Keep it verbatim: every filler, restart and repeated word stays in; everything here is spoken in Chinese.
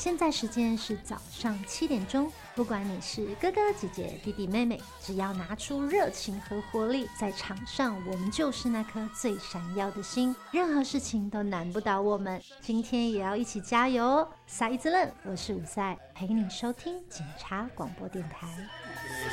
现在时间是早上七点钟，不管你是哥哥姐姐弟弟妹妹，只要拿出热情和活力，在场上我们就是那颗最闪耀的星，任何事情都难不倒我们。今天也要一起加油哦！撒一子愣，我是五赛，陪你收听警察广播电台。